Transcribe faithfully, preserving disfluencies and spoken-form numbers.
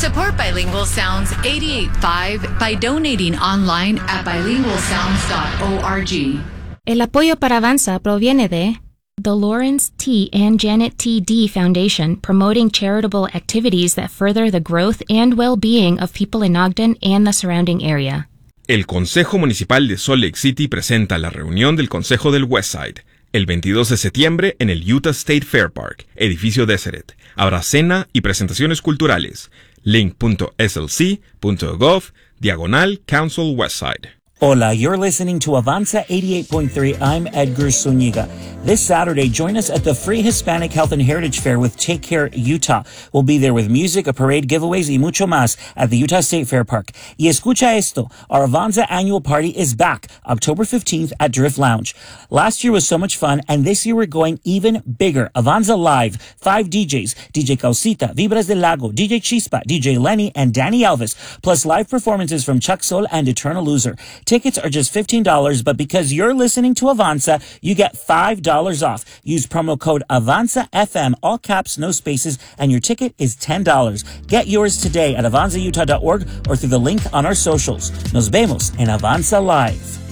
Support Bilingual Sounds eighty-eight point five by donating online at bilingual sounds dot org. El apoyo para Avanza proviene de the Lawrence T. and Janet T. D. Foundation, promoting charitable activities that further the growth and well-being of people in Ogden and the surrounding area. El Consejo Municipal de Salt Lake City presenta la reunión del Consejo del Westside, el veintidós de septiembre en el Utah State Fair Park, edificio Deseret. Habrá cena y presentaciones culturales. link punto s l c punto gov diagonal Council Westside. Hola, you're listening to Avanza eighty-eight point three. I'm Edgar Zuniga. This Saturday, join us at the Free Hispanic Health and Heritage Fair with Take Care Utah. We'll be there with music, a parade, giveaways, y mucho más at the Utah State Fair Park. Y escucha esto, our Avanza annual party is back October fifteenth at Drift Lounge. Last year was so much fun, and this year we're going even bigger. Avanza Live, five D Js, D J Causita, Vibras del Lago, D J Chispa, D J Lenny, and Danny Elvis, plus live performances from Chuck Soul and Eternal Loser. Tickets are just fifteen dollars, but because you're listening to Avanza, you get five dollars off. Use promo code Avanza F M, all caps, no spaces, and your ticket is ten dollars. Get yours today at avanza utah dot org or through the link on our socials. Nos vemos en Avanza Live.